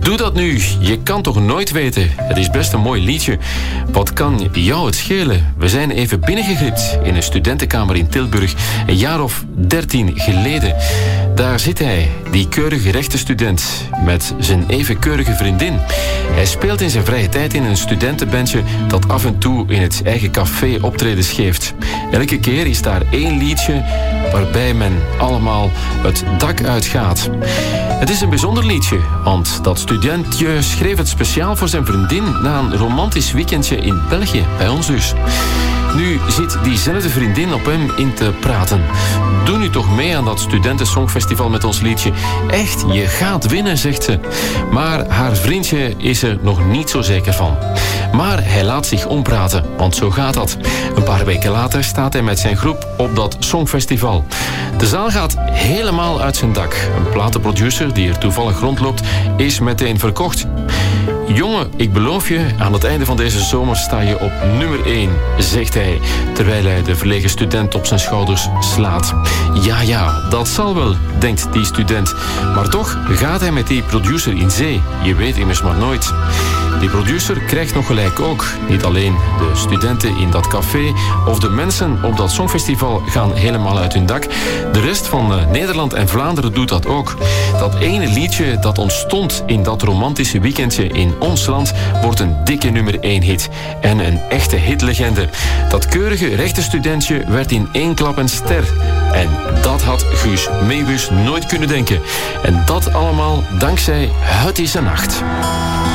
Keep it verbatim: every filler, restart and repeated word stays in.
Doe dat nu. Je kan toch nooit weten. Het is best een mooi liedje. Wat kan jou het schelen? We zijn even binnengeglipt in een studentenkamer in Tilburg. Een jaar of dertien geleden. Daar zit hij, die keurige rechtenstudent, met zijn even keurige vriendin. Hij speelt in zijn vrije tijd in een studentenbandje dat af en toe in het eigen café optredens geeft. Elke keer is daar één liedje waarbij men allemaal het dak uitgaat. Het is een bijzonder liedje, want dat studentje schreef het speciaal voor zijn vriendin na een romantisch weekendje in België, bij ons dus. Nu zit diezelfde vriendin op hem in te praten. Doe nu toch mee aan dat studentensongfestival met ons liedje. Echt, je gaat winnen, zegt ze. Maar haar vriendje is er nog niet zo zeker van. Maar hij laat zich ompraten, want zo gaat dat. Een paar weken later staat hij met zijn groep op dat songfestival. De zaal gaat helemaal uit zijn dak. Een platenproducer die er toevallig rondloopt, is meteen verkocht. Jongen, ik beloof je, aan het einde van deze zomer sta je op nummer één, zegt hij, terwijl hij de verlegen student op zijn schouders slaat. Ja, ja, dat zal wel, denkt die student. Maar toch gaat hij met die producer in zee. Je weet immers maar nooit. Die producer krijgt nog gelijk ook. Niet alleen de studenten in dat café of de mensen op dat songfestival gaan helemaal uit hun dak. De rest van Nederland en Vlaanderen doet dat ook. Dat ene liedje dat ontstond in dat romantische weekendje in ons land wordt een dikke nummer één hit. En een echte hitlegende. Dat keurige rechtenstudentje werd in één klap een ster. En dat had Guus Meeuwis nooit kunnen denken. En dat allemaal dankzij Het is een nacht.